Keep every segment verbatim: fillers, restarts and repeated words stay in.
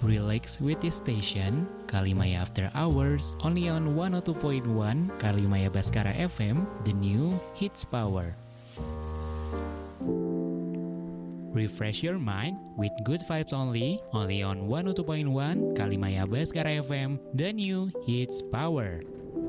Relax with this station, Kalimaya After Hours, only on one oh two point one Kalimaya Baskara F M, the new hits power. Refresh your mind with good vibes only, only on one oh two point one Kalimaya Baskara F M, the new hits power.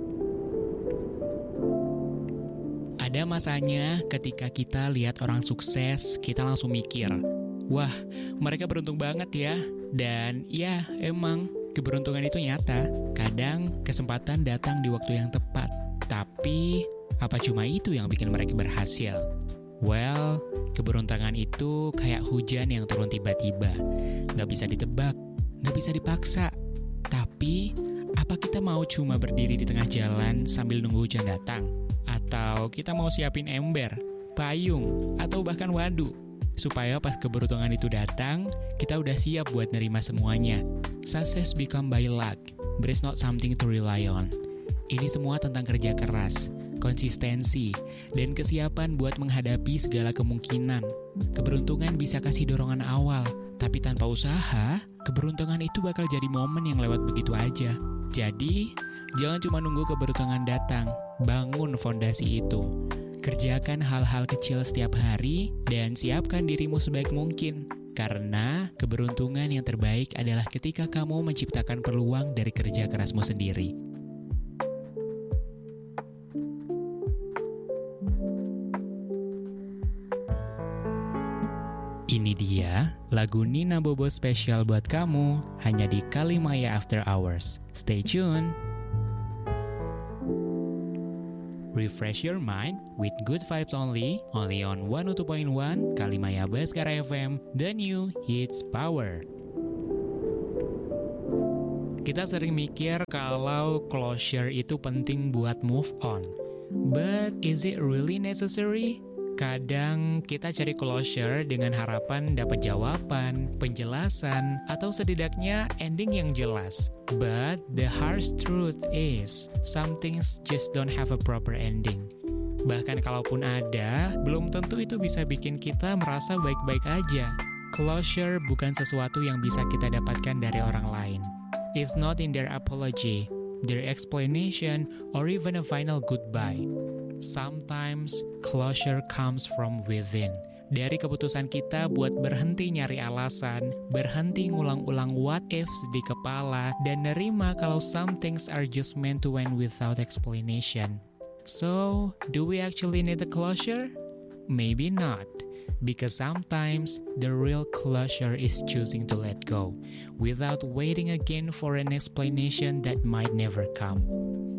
Ada masanya ketika kita lihat orang sukses, kita langsung mikir, wah, mereka beruntung banget ya. Dan ya, emang keberuntungan itu nyata. Kadang kesempatan datang di waktu yang tepat. Tapi, apa cuma itu yang bikin mereka berhasil? Well, keberuntungan itu kayak hujan yang turun tiba-tiba. Gak bisa ditebak, gak bisa dipaksa. Tapi, apa kita mau cuma berdiri di tengah jalan sambil nunggu hujan datang? Atau kita mau siapin ember, payung, atau bahkan waduk? Supaya pas keberuntungan itu datang, kita udah siap buat nerima semuanya. Success become by luck, but it's not something to rely on. Ini semua tentang kerja keras, konsistensi, dan kesiapan buat menghadapi segala kemungkinan. Keberuntungan bisa kasih dorongan awal, tapi tanpa usaha, keberuntungan itu bakal jadi momen yang lewat begitu aja. Jadi, jangan cuma nunggu keberuntungan datang, bangun fondasi itu. Kerjakan hal-hal kecil setiap hari dan siapkan dirimu sebaik mungkin. Karena keberuntungan yang terbaik adalah ketika kamu menciptakan peluang dari kerja kerasmu sendiri. Ini dia lagu Nina Bobo spesial buat kamu, hanya di Kalimaya After Hours. Stay tune! Refresh your mind with good vibes only, only on one oh two point one Kalimaya Baskara F M, the new hits power. Kita sering mikir kalau closure itu penting buat move on. But is it really necessary? Kadang kita cari closure dengan harapan dapat jawaban, penjelasan, atau setidaknya ending yang jelas. But the harsh truth is, some things just don't have a proper ending. Bahkan kalaupun ada, belum tentu itu bisa bikin kita merasa baik-baik aja. Closure bukan sesuatu yang bisa kita dapatkan dari orang lain. It's not in their apology, their explanation, or even a final goodbye. Sometimes, closure comes from within. Dari keputusan kita buat berhenti nyari alasan, berhenti ngulang-ulang what ifs di kepala, dan nerima kalau some things are just meant to end without explanation. So, do we actually need a closure? Maybe not. Because sometimes, the real closure is choosing to let go, without waiting again for an explanation that might never come.